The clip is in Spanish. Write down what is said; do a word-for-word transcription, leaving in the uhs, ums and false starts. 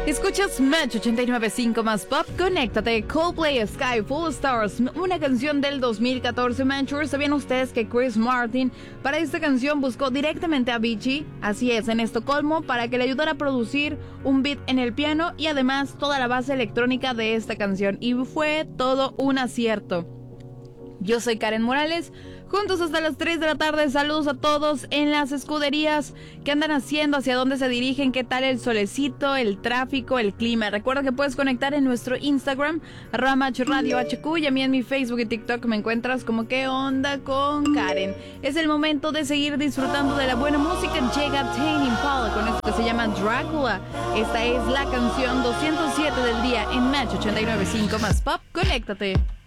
Escuchas Match ochenta y nueve punto cinco más Pop. Conéctate. Coldplay, Sky Full Stars, una canción del dos mil catorce. Manchur, ¿sabían ustedes que Chris Martin para esta canción buscó directamente a Avicii? Así es, en Estocolmo, para que le ayudara a producir un beat en el piano y además toda la base electrónica de esta canción. Y fue todo un acierto. Yo soy Karen Morales, juntos hasta las tres de la tarde. Saludos a todos en las escuderías. ¿Qué andan haciendo? ¿Hacia dónde se dirigen? ¿Qué tal el solecito, el tráfico, el clima? Recuerda que puedes conectar en nuestro Instagram, arroba Match Radio H Q, y a mí en mi Facebook y TikTok me encuentras como ¿Qué onda con Karen? Es el momento de seguir disfrutando de la buena música. Llega Tame Impala con esto que se llama Drácula. Esta es la canción doscientos siete del día en Match ochenta y nueve punto cinco más Pop. Conéctate.